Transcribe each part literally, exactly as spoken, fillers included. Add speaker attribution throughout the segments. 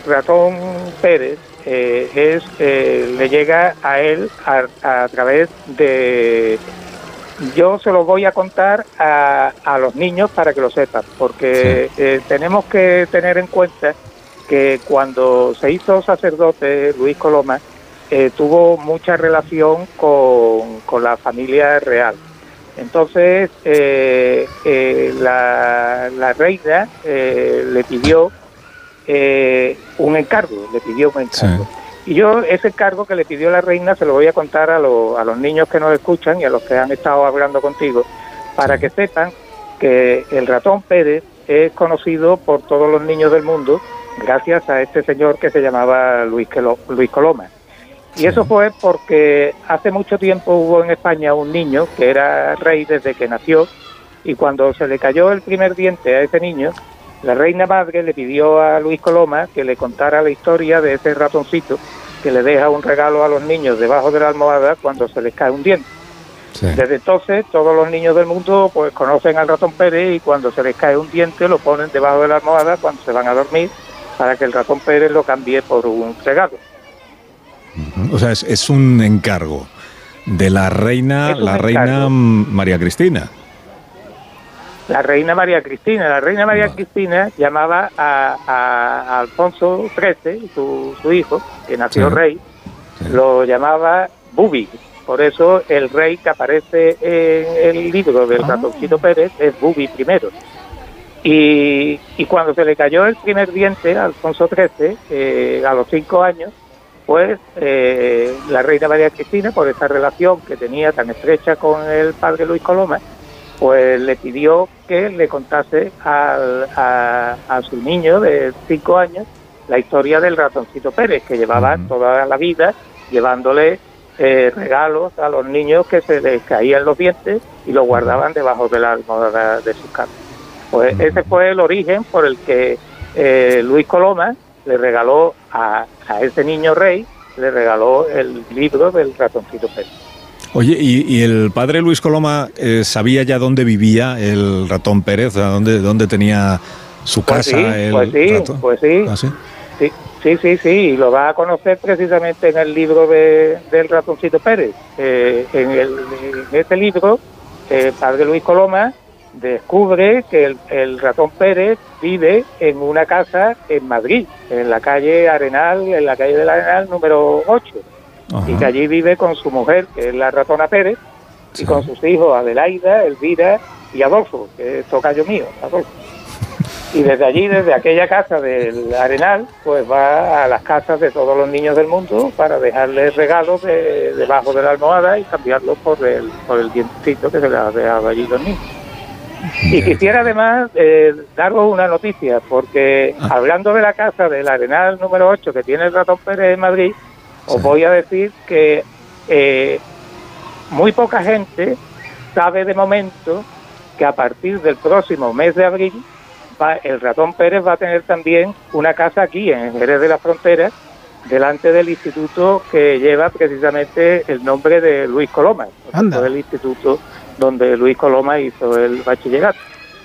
Speaker 1: ratón Pérez eh, es eh, le llega a él a, a través de... Yo se lo voy a contar a, a los niños para que lo sepan, porque sí. eh, tenemos que tener en cuenta que cuando se hizo sacerdote Luis Coloma, eh, tuvo mucha relación con, con la familia real. Entonces, eh, eh, la, la reina eh, le pidió eh, un encargo, le pidió un encargo. Sí. Y yo ese encargo que le pidió la reina se lo voy a contar a, lo, a los niños que nos escuchan y a los que han estado hablando contigo, para que sepan que el ratón Pérez es conocido por todos los niños del mundo gracias a este señor que se llamaba Luis, Luis Coloma. Y eso fue porque hace mucho tiempo hubo en España un niño que era rey desde que nació, y cuando se le cayó el primer diente a ese niño, la reina madre le pidió a Luis Coloma que le contara la historia de ese ratoncito que le deja un regalo a los niños debajo de la almohada cuando se les cae un diente. Sí. Desde entonces todos los niños del mundo pues conocen al ratón Pérez, y cuando se les cae un diente lo ponen debajo de la almohada cuando se van a dormir, para que el ratón Pérez lo cambie por un regalo.
Speaker 2: O sea, es, es un encargo de la reina, la encargo. reina María Cristina.
Speaker 1: La reina María Cristina. La reina María vale. Cristina llamaba a, a, a Alfonso trece, su, su hijo, que nació sí. rey, sí. lo llamaba Bubi. Por eso el rey que aparece en el libro del ah. ratoncito Pérez es Bubi primero. Y, y cuando se le cayó el primer diente a Alfonso trece, eh, a los cinco años, pues eh, la reina María Cristina, por esa relación que tenía tan estrecha con el padre Luis Coloma, pues le pidió que le contase al, a, a su niño de cinco años la historia del ratoncito Pérez, que llevaba uh-huh. toda la vida llevándole eh, regalos a los niños que se les caían los dientes y los guardaban debajo de la almohada de sus camas. Pues uh-huh. ese fue el origen por el que eh, Luis Coloma le regaló a, a ese niño rey, le regaló el libro del ratoncito Pérez.
Speaker 2: Oye, ¿y, y el padre Luis Coloma eh, sabía ya dónde vivía el ratón Pérez? O sea, ¿dónde, dónde tenía su casa?
Speaker 1: Pues sí,
Speaker 2: el
Speaker 1: pues sí,
Speaker 2: ratón?
Speaker 1: pues sí.
Speaker 2: ¿Ah, sí?
Speaker 1: Sí, sí, sí, sí, y lo va a conocer precisamente en el libro de, del ratoncito Pérez. Eh, en, el, en este libro, el padre Luis Coloma descubre que el, el ratón Pérez vive en una casa en Madrid, en la calle Arenal, en la calle del Arenal número ocho. Ajá. Y que allí vive con su mujer, que es la ratona Pérez, sí. y con sus hijos Adelaida, Elvira y Adolfo, que es tocayo mío, Adolfo. Y desde allí, desde aquella casa del Arenal, pues va a las casas de todos los niños del mundo para dejarles regalos de, debajo de la almohada y cambiarlos por el, por el dientecito que se les ha dejado allí los niños. Y quisiera además eh, daros una noticia, porque ah. hablando de la casa del Arenal número ocho que tiene el ratón Pérez en Madrid, os sí. voy a decir que eh, muy poca gente sabe de momento que a partir del próximo mes de abril va, el ratón Pérez va a tener también una casa aquí en Jerez de la Frontera, delante del instituto que lleva precisamente el nombre de Luis Coloma, el instituto donde Luis Coloma hizo el bachillerato.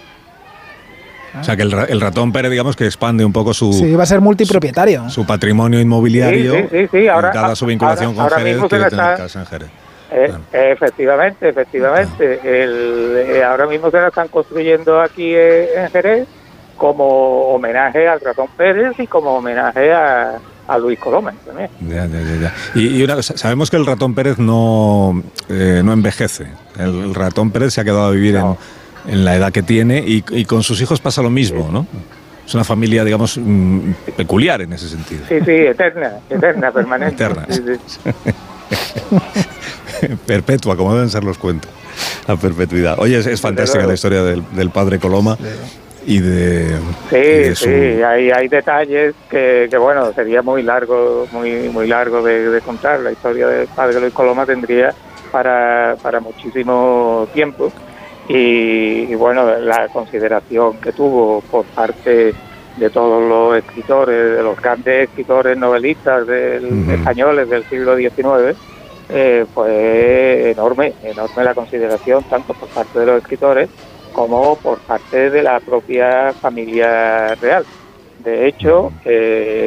Speaker 2: O sea que el, el ratón Pérez, digamos, que expande un poco su...
Speaker 3: Sí, va a ser multipropietario.
Speaker 2: Su, su patrimonio inmobiliario.
Speaker 1: Sí, sí, sí, sí. Ahora,
Speaker 2: dada su vinculación
Speaker 1: ahora,
Speaker 2: con
Speaker 1: ahora
Speaker 2: Jerez, quiere tener
Speaker 1: está,
Speaker 2: casa en Jerez.
Speaker 1: Eh,
Speaker 2: claro.
Speaker 1: Efectivamente, efectivamente. Claro. El, eh, ahora mismo se la están construyendo aquí eh, en Jerez como homenaje al ratón Pérez y como homenaje a, a Luis Coloma también.
Speaker 2: Ya, ya, ya, ya. Y, y una cosa, sabemos que el ratón Pérez no, eh, no envejece. El, el ratón Pérez se ha quedado a vivir no. en, en la edad que tiene y, y con sus hijos pasa lo mismo, sí. ¿no? Es una familia, digamos, mmm, peculiar en ese sentido.
Speaker 1: Sí, sí, eterna, eterna, permanente.
Speaker 2: Eterna.
Speaker 1: Sí, sí.
Speaker 2: Perpetua, como deben ser los cuentos. La perpetuidad. Oye, es, es fantástica la historia del, del padre Coloma. Sí. Y de,
Speaker 1: sí,
Speaker 2: y de su...
Speaker 1: sí, hay, hay detalles que, que, bueno, sería muy largo, muy muy largo de, de contar. La historia del padre Luis Coloma tendría para, para muchísimo tiempo. Y, y, bueno, la consideración que tuvo por parte de todos los escritores, de los grandes escritores novelistas del, uh-huh. españoles del siglo diecinueve, eh, fue enorme, enorme la consideración, tanto por parte de los escritores como por parte de la propia familia real. De hecho, eh,